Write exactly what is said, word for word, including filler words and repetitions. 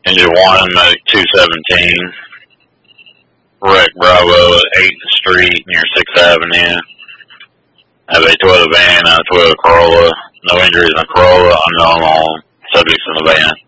Engine one, Medic two seventeen. Wreck Bravo at eighth Street near sixth Avenue. Have a Toyota van and a Toyota Corolla. No injuries in the Corolla. Unknown on subjects in the van.